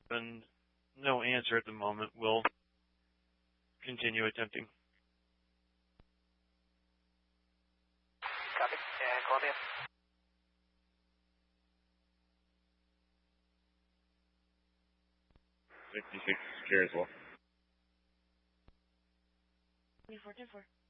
and no answer at the moment. We'll continue attempting. Copy. And Columbia. 66 secure as well. 24-24.